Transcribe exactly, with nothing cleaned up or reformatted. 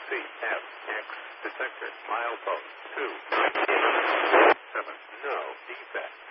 C F X detector milepost two seven no defect.